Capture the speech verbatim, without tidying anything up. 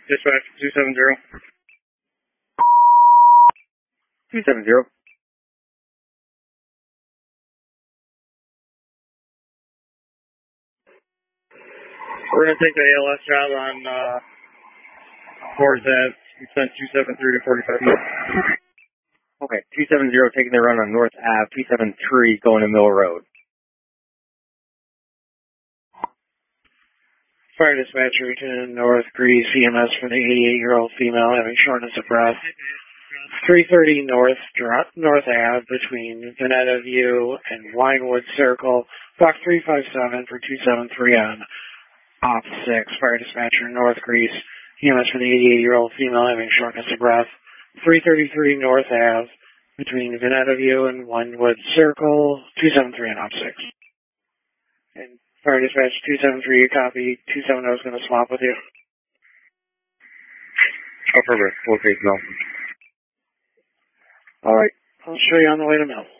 Dispatch two seven zero. two seven zero. We're going to take the A L S job on uh, Forest Ave. We sent two seven three to forty-five. Okay, two seven zero taking the run on North Ave, two seven three going to Mill Road. Fire dispatcher to North Greece, E M S for the eighty-eight-year-old female having shortness of breath. three thirty North North Ave between Veneta View and Winewood Circle. Block three five seven for two seven three on Op six. Fire dispatcher North Greece, E M S for the eighty-eight-year-old female having shortness of breath. three thirty-three North Ave between Veneta View and Winewood Circle. two seven three on Op six. And Fire dispatch two seven three, you copy. two seven zero is going to swap with you. Upper risk, locate Mill. All right, I'll show you on the way to Mill.